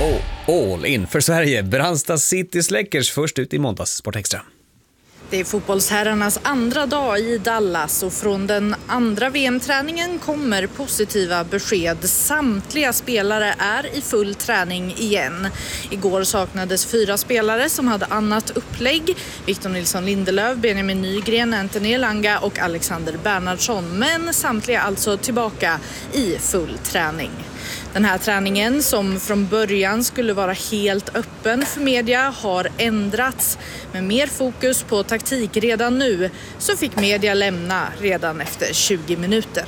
All in för Sverige. Brandsta City Släckers först ut i måndags. Sport Extra. Det är fotbollsherrarnas andra dag i Dallas och från den andra VM-träningen kommer positiva besked. Samtliga spelare är i full träning igen. Igår saknades 4 spelare som hade annat upplägg. Victor Nilsson Lindelöf, Benjamin Nygren, Anthony Elanga och Alexander Bernhardsson. Men samtliga alltså tillbaka i full träning. Den här träningen som från början skulle vara helt öppen för media har ändrats. Med mer fokus på taktik redan nu så fick media lämna redan efter 20 minuter.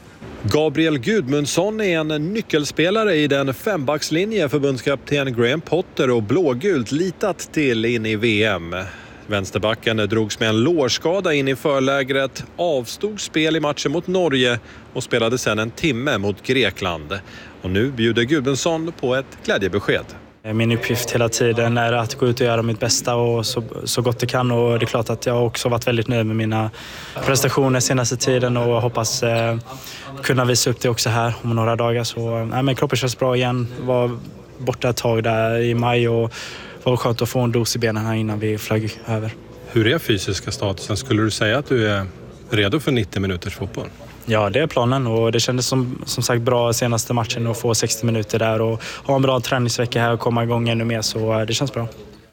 Gabriel Gudmundsson är en nyckelspelare i den 5-backslinje förbundskapten Graham Potter och blågult litat till in i VM. Vänsterbacken drogs med en lårskada in i förlägret, avstod spel i matchen mot Norge och spelade sedan en timme mot Grekland. Och nu bjuder Gudmundsson på ett glädjebesked. Min uppgift hela tiden är att gå ut och göra mitt bästa och så gott det kan. Och det är klart att jag också varit väldigt nöjd med mina prestationer senaste tiden och hoppas kunna visa upp det också här om några dagar. Så men kroppen känns bra igen. Var borta ett tag där i maj och var skönt att få en dos i benen här innan vi flög över. Hur är fysiska statusen? Skulle du säga att du är redo för 90 minuters fotboll? Ja, det är planen och det kändes som sagt bra senaste matchen att få 60 minuter där och ha en bra träningsvecka här och komma igång ännu mer, så det känns bra.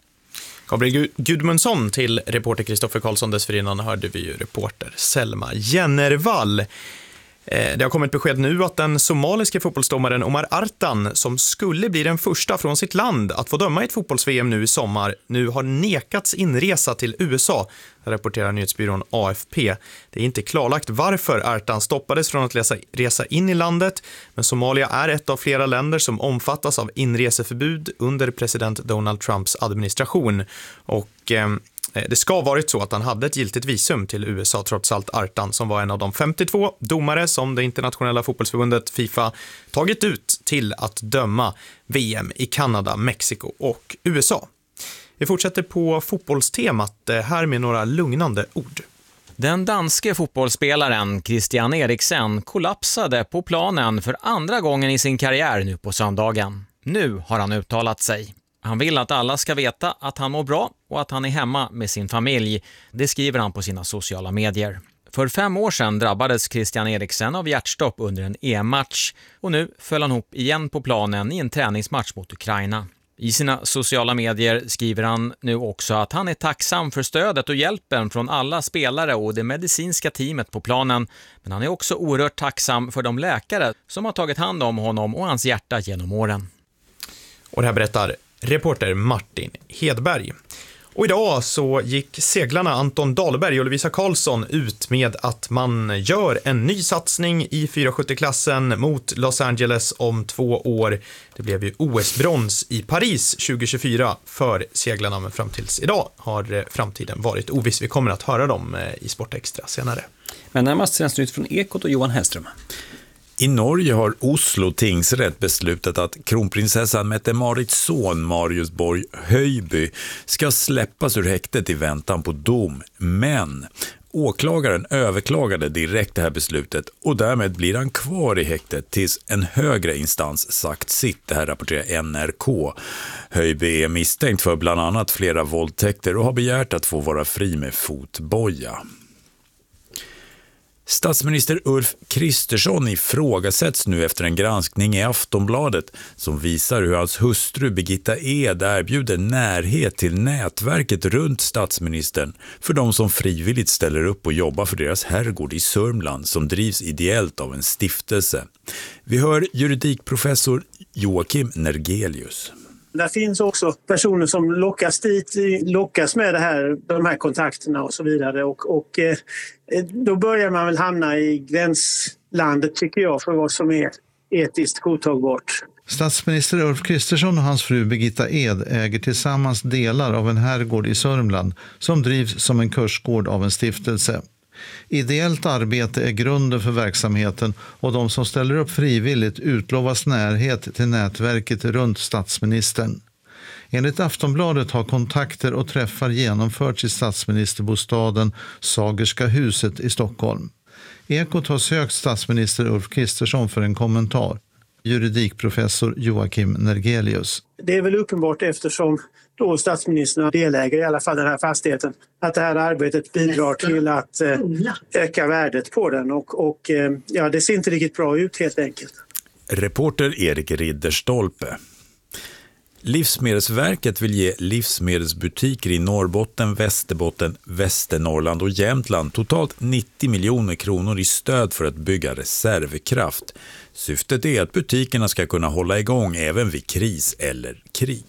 Gabriel Gudmundsson till reporter Kristoffer Karlsson. Dessförinnan hörde vi ju reporter Selma Jennervall. Det har kommit besked nu att den somaliske fotbollsdomaren Omar Artan, som skulle bli den första från sitt land att få döma ett fotbolls-VM nu i sommar, nu har nekats inresa till USA, rapporterar nyhetsbyrån AFP. Det är inte klarlagt varför Artan stoppades från att resa in i landet, men Somalia är ett av flera länder som omfattas av inreseförbud under president Donald Trumps administration. Och det ska ha varit så att han hade ett giltigt visum till USA, trots allt Artan, som var en av de 52 domare som det internationella fotbollsförbundet FIFA tagit ut till att döma VM i Kanada, Mexiko och USA. Vi fortsätter på fotbollstemat här med några lugnande ord. Den danske fotbollsspelaren Christian Eriksen kollapsade på planen för andra gången i sin karriär nu på söndagen. Nu har han uttalat sig. Han vill att alla ska veta att han mår bra och att han är hemma med sin familj. Det skriver han på sina sociala medier. För 5 år sedan drabbades Christian Eriksen av hjärtstopp under en EM-match och nu föll han ihop igen på planen i en träningsmatch mot Ukraina. I sina sociala medier skriver han nu också att han är tacksam för stödet och hjälpen från alla spelare och det medicinska teamet på planen, men han är också oerhört tacksam för de läkare som har tagit hand om honom och hans hjärta genom åren. Och det här berättar reporter Martin Hedberg. Och idag så gick seglarna Anton Dahlberg och Lovisa Karlsson ut med att man gör en ny satsning i 470-klassen mot Los Angeles om 2 år. Det blev ju OS-brons i Paris 2024 för seglarna, men fram tills idag har framtiden varit oviss. Vi kommer att höra dem i Sport Extra senare. Men närmast sänds nytt från Ekot och Johan Hellström. I Norge har Oslo tingsrätt beslutat att kronprinsessan Mette-Marits son Marius Borg Höjby ska släppas ur häktet i väntan på dom. Men åklagaren överklagade direkt det här beslutet och därmed blir han kvar i häktet tills en högre instans sagt sitt. Det här rapporterar NRK. Höjby är misstänkt för bland annat flera våldtäkter och har begärt att få vara fri med fotboja. Statsminister Ulf Kristersson ifrågasätts nu efter en granskning i Aftonbladet som visar hur hans hustru Birgitta Ed erbjuder närhet till nätverket runt statsministern för de som frivilligt ställer upp och jobbar för deras herrgård i Sörmland som drivs ideellt av en stiftelse. Vi hör juridikprofessor Joakim Nergelius. Där finns också personer som lockas med de här kontakterna och så vidare. Och då börjar man väl hamna i gränslandet, tycker jag, för vad som är etiskt godtagbart. Statsminister Ulf Kristersson och hans fru Birgitta Ed äger tillsammans delar av en herrgård i Sörmland som drivs som en kursgård av en stiftelse. Ideellt arbete är grunden för verksamheten och de som ställer upp frivilligt utlovas närhet till nätverket runt statsministern. Enligt Aftonbladet har kontakter och träffar genomförts i statsministerbostaden Sagerska huset i Stockholm. Ekot har sökt statsminister Ulf Kristersson för en kommentar. juridikprofessor Joakim Nergelius. Det är väl uppenbart eftersom då statsministern är delägare i alla fall den här fastigheten, att det här arbetet bidrar till att öka värdet på den och det ser inte riktigt bra ut helt enkelt. Reporter Erik Ridderstolpe. Livsmedelsverket vill ge livsmedelsbutiker i Norrbotten, Västerbotten, Västernorrland och Jämtland totalt 90 miljoner kronor i stöd för att bygga reservkraft. Syftet är att butikerna ska kunna hålla igång även vid kris eller krig.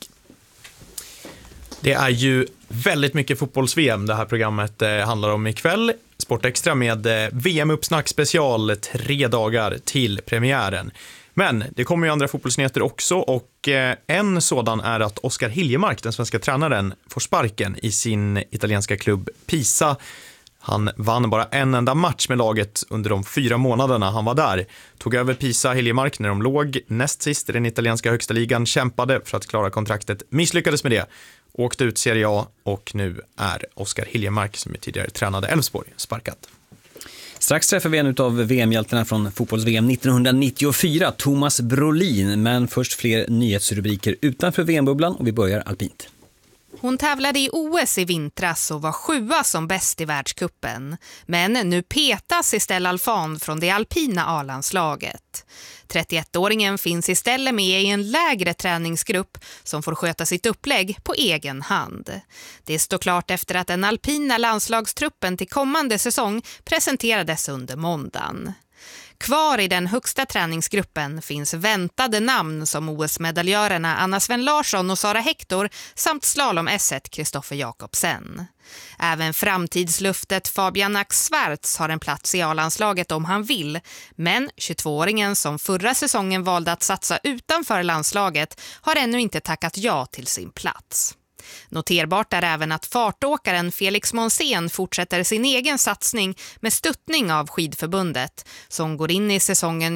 Det är ju väldigt mycket fotbolls-VM det här programmet handlar om ikväll. Sportextra med VM-uppsnack special 3 dagar till premiären. Men det kommer ju andra fotbollsnyheter också och en sådan är att Oskar Hiljemark, den svenska tränaren, får sparken i sin italienska klubb Pisa. Han vann bara en enda match med laget under de 4 månaderna han var där. Tog över Pisa Hiljemark när de låg näst sist i den italienska högsta ligan, kämpade för att klara kontraktet, misslyckades med det. Åkte ut Serie A och nu är Oskar Hiljemark, som är tidigare tränade Elfsborg, sparkad. Strax träffar vi en av VM-hjältarna från fotbolls-VM 1994, Thomas Brolin. Men först fler nyhetsrubriker utanför VM-bubblan och vi börjar alpint. Hon tävlade i OS i vintras och var 7:a som bäst i världskuppen. Men nu petas Estelle Alfan från det alpina A-landslaget. 31-åringen finns istället med i en lägre träningsgrupp som får sköta sitt upplägg på egen hand. Det står klart efter att den alpina landslagstruppen till kommande säsong presenterades under måndagen. Kvar i den högsta träningsgruppen finns väntade namn som OS-medaljörerna Anna Sven Larsson och Sara Hector samt slalom-esset Kristoffer Jakobsen. Även framtidsluftet Fabian Ax-Schwarz har en plats i A-landslaget om han vill, men 22-åringen som förra säsongen valde att satsa utanför landslaget har ännu inte tackat ja till sin plats. Noterbart är även att fartåkaren Felix Monsén fortsätter sin egen satsning med stöttning av skidförbundet som går in i säsongen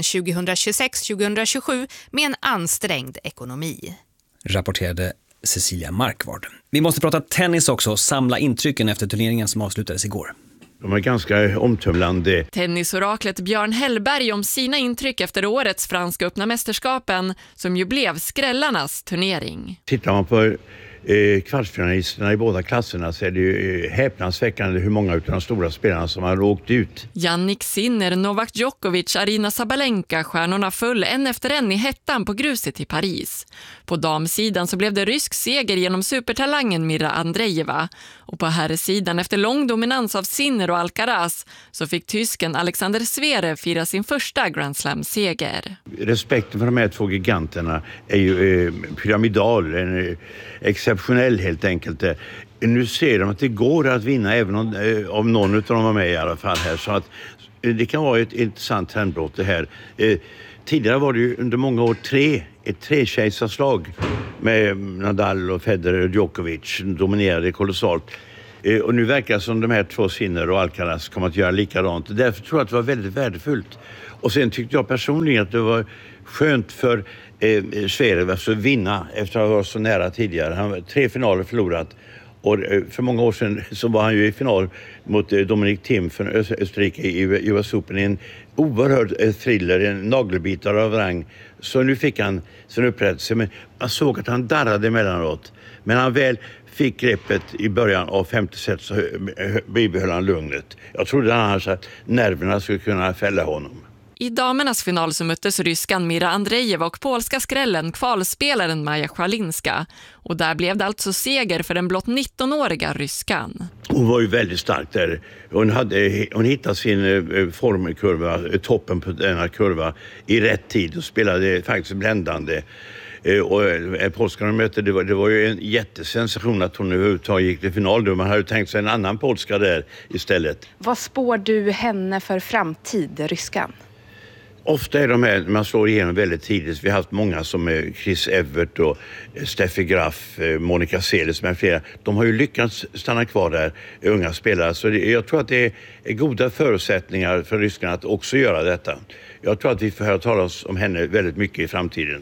2026-2027 med en ansträngd ekonomi. Rapporterade Cecilia Markvard. Vi måste prata tennis också och samla intrycken efter turneringen som avslutades igår. De är ganska omtumlande. Tennisoraklet Björn Hellberg om sina intryck efter årets franska öppna mästerskapen som ju blev skrällarnas turnering. Tittar man på kvartsfinalisterna i båda klasserna så är det ju häpnadsväckande hur många av de stora spelarna som har åkt ut. Jannik Sinner, Novak Djokovic, Arina Sabalenka, stjärnorna föll en efter en i hettan på gruset i Paris. På damsidan så blev det rysk seger genom supertalangen Mira Andreeva. Och på herrsidan efter lång dominans av Sinner och Alcaraz så fick tysken Alexander Zverev fira sin första Grand Slam-seger. Respekten för de här 2 giganterna är ju pyramidal, exceptionell helt enkelt. Nu ser de att det går att vinna även om någon av dem var med i alla fall här. Så att det kan vara ett intressant trendbrott det här. Tidigare var det ju under många år ett trekejsarslag med Nadal och Federer och Djokovic dominerade kolossalt. Och nu verkar det som de här 2 Sinner och Alcaraz kommer att göra likadant. Därför tror jag att det var väldigt värdefullt. Och sen tyckte jag personligen att det var skönt för Zverev att vinna efter att ha varit så nära tidigare. Han har 3 finaler förlorat. Och för många år sedan så var han ju i final mot Dominic Thiem från Österrike i US Open. En oerhörd thriller, en nagelbitare av rang. Så nu fick han sin upprättelse. Men man såg att han darrade emellanåt. Men han väl fick greppet i början av 50 set så bibehöll han lugnet. Jag trodde annars att nerverna skulle kunna fälla honom. I damernas final så möttes ryskan Mira Andreeva och polska skrällen kvalspelaren Maja Szalinska. Och där blev det alltså seger för den blott 19-åriga ryskan. Hon var ju väldigt stark där. Hon hittade sin formkurva, toppen på denna kurva i rätt tid och spelade faktiskt bländande. Och polska möte, det var ju en jättesensation att hon överhuvudtaget gick till final. Man hade tänkt sig en annan polska där istället. Vad spår du henne för framtid, ryskan? Ofta är de här, man slår igenom väldigt tidigt. Vi har haft många som Chris Evert och Steffi Graf, Monica Seles med flera. De har ju lyckats stanna kvar där, unga spelare. Så jag tror att det är goda förutsättningar för ryskarna att också göra detta. Jag tror att vi får höra talas om henne väldigt mycket i framtiden.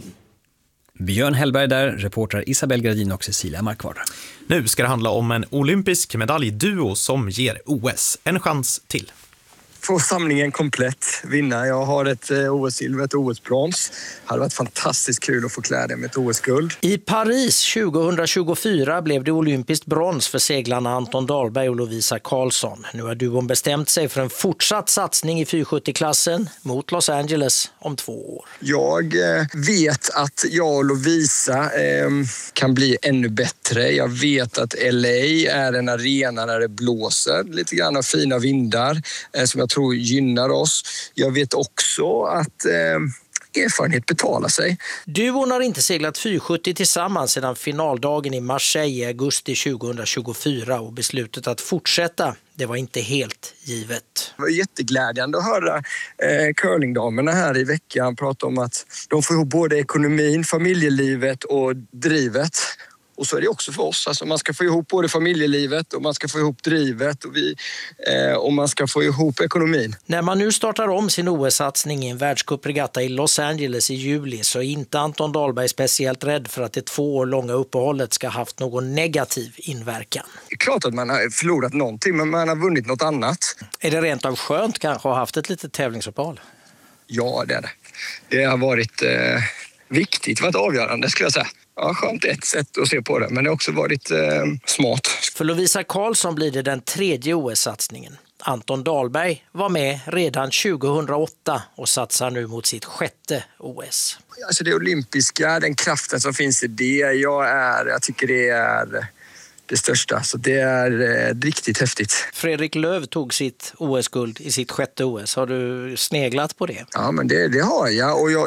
Björn Hellberg där, reportrar Isabel Gradin och Cecilia Markvard. Nu ska det handla om en olympisk medaljduo som ger OS en chans till. få samlingen komplett, vinna. Jag har ett OS-silver, ett OS-brons. Det hade varit fantastiskt kul att få klä det med ett OS-guld. I Paris 2024 blev det olympiskt brons för seglarna Anton Dahlberg och Lovisa Karlsson. Nu har duon bestämt sig för en fortsatt satsning i 470-klassen mot Los Angeles om 2 år. Jag vet att jag och Lovisa kan bli ännu bättre. Jag vet att LA är en arena där det blåser lite grann av fina vindar som jag tror gynnar oss. Jag vet också att erfarenhet betalar sig. Duon har inte seglat 470 tillsammans sedan finaldagen i Marseille i augusti 2024 och beslutet att fortsätta, det var inte helt givet. Det var jätteglädjande att höra curlingdamerna här i veckan prata om att de får ihop både ekonomin, familjelivet och drivet. Och så är det också för oss. Alltså man ska få ihop både familjelivet och man ska få ihop drivet och man ska få ihop ekonomin. När man nu startar om sin OS-satsning i en världscupregatta i Los Angeles i juli så är inte Anton Dahlberg speciellt rädd för att det 2 år långa uppehållet ska ha haft någon negativ inverkan. Det är klart att man har förlorat någonting, men man har vunnit något annat. Är det rent av skönt kanske att ha haft ett litet tävlingsuppehåll? Ja, det är det. Det har varit viktigt, varit avgörande skulle jag säga. Ja, skönt ett sätt att se på det, men det har också varit smart. För Lovisa Karlsson blir det den 3:e OS-satsningen. Anton Dahlberg var med redan 2008 och satsar nu mot sitt 6:e OS. Alltså det olympiska, den kraften som finns i det, jag tycker det är det största. Så det är riktigt häftigt. Fredrik Löv tog sitt OS-guld i sitt 6:e OS. Har du sneglat på det? Ja, men det har jag. Och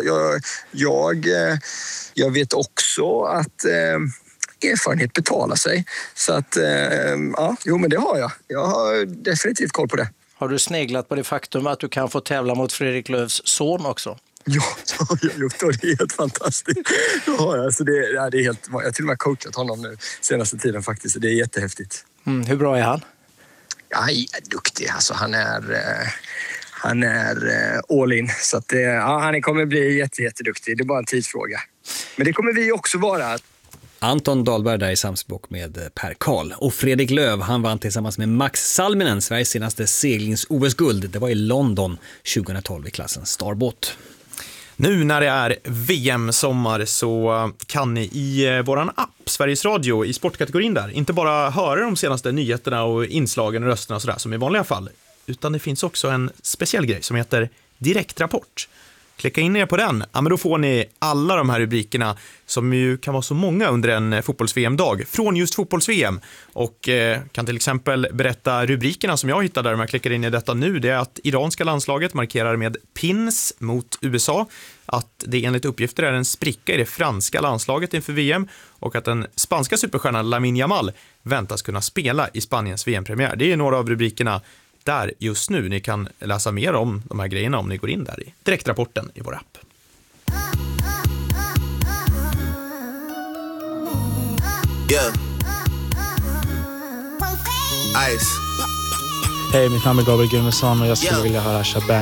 jag vet också att erfarenhet betalar sig. Så att, men det har jag. Jag har definitivt koll på det. Har du sneglat på det faktum att du kan få tävla mot Fredrik Lövs son också? Ja, det har jag gjort och det är helt fantastiskt. Alltså det är helt, jag har till och med coachat honom nu senaste tiden faktiskt. Det är jättehäftigt. Hur bra är han? Ja, han är duktig. Alltså, han är all in. Så att han kommer bli jätteduktig. Det är bara en tidsfråga. Men det kommer vi också vara. Anton Dahlberg där i samspråk med Per Karl. Och Fredrik Löv, han vann tillsammans med Max Salminen Sveriges senaste seglings-OS-guld. Det var i London 2012 i klassen Starbåt. Nu när det är VM-sommar så kan ni i våran app, Sveriges Radio, i sportkategorin där, inte bara höra de senaste nyheterna och inslagen och rösterna och sådär som i vanliga fall, utan det finns också en speciell grej som heter Direktrapport. Klicka in er på den, men då får ni alla de här rubrikerna som ju kan vara så många under en fotbolls-VM-dag från just fotbolls-VM och kan till exempel berätta rubrikerna som jag hittade där om jag klickar in i detta nu. Det är att iranska landslaget markerar med pins mot USA, att det enligt uppgifter är en spricka i det franska landslaget inför VM och att den spanska superstjärnan Lamine Yamal väntas kunna spela i Spaniens VM-premiär. Det är några av rubrikerna där just nu. Ni kan läsa mer om de här grejerna om ni går in där i direktrapporten i vår app. Yeah. Ice. Hej, mitt namn är Gabriel Gudmundsson och jag skulle vilja höra Shabam.